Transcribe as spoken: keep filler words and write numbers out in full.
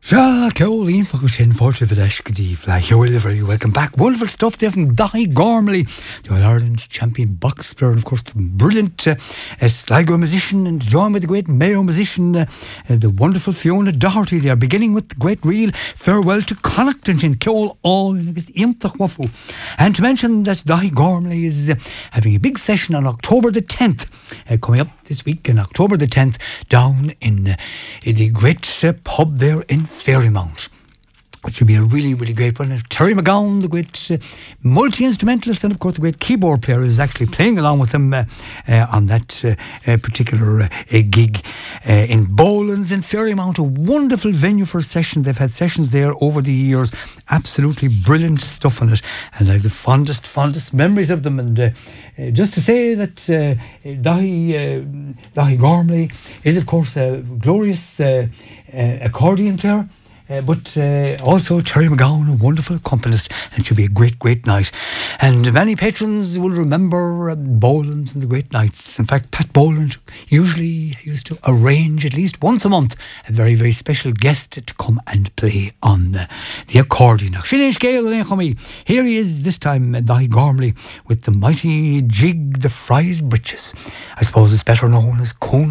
Ja, Caroline Fukushin, Fortune Videsh, Gadiv, like here, very welcome back. Wonderful stuff there from Dahi Gormley, the All Ireland champion box player, and of course, the brilliant uh, uh, Sligo musician, and joined with the great Mayo musician, uh, uh, the wonderful Fiona Doherty there, beginning with the great reel Farewell to Connacht in Keol, all in against Imtach Wafu. And to mention that Dahi Gormley is uh, having a big session on October the tenth, uh, coming up this week, on October the tenth, down in, uh, in the great uh, pub there in Fairymount. It should be a really, really great one. Terry McGowan, the great uh, multi-instrumentalist, and of course the great keyboard player, is actually playing along with them uh, uh, on that uh, uh, particular uh, uh, gig uh, in Boland's in Fairymount. A wonderful venue for a session. They've had sessions there over the years. Absolutely brilliant stuff on it, and I have the fondest, fondest memories of them. And uh, uh, just to say that uh, Dahi, uh, Dahi Gormley is, of course, a glorious uh, uh, accordion player. Uh, but uh, also Terry McGowan, a wonderful accompanist, and should be a great, great night. And many patrons will remember uh, Boland's and the great nights. In fact, Pat Boland usually used to arrange at least once a month a very, very special guest to come and play on the, the accordion. Here he is this time, Dahi Gormley, with the mighty jig, The Fry's Britches. I suppose it's better known as Cone